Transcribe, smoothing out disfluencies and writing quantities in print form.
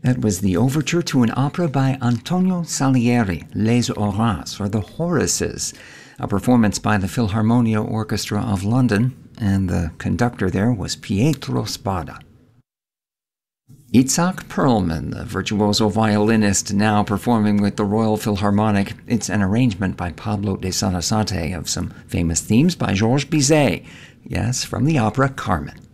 That was the overture to an opera by Antonio Salieri, Les Horaces, or the Horaces, a performance by the Philharmonia Orchestra of London, and the conductor there was Pietro Spada. Itzhak Perlman, the virtuoso violinist, now performing with the Royal Philharmonic. It's an arrangement by Pablo de Sarasate of some famous themes by Georges Bizet. Yes, from the opera Carmen.